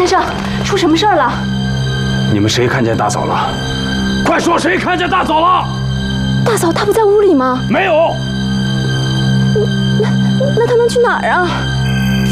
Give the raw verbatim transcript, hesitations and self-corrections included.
先生，出什么事儿了？ 你们谁看见大嫂了？快说，谁看见大嫂了？ 大嫂她不在屋里吗？ 没有。 那那她能去哪儿啊？